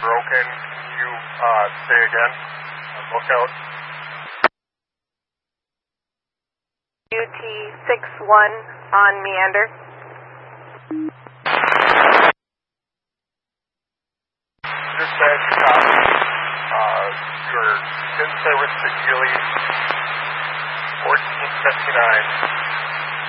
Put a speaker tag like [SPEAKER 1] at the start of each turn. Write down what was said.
[SPEAKER 1] broken. Can you say again? Lookout.
[SPEAKER 2] UT61 on Meander.
[SPEAKER 1] Dispatch, copy. You're in service to Ely 1459.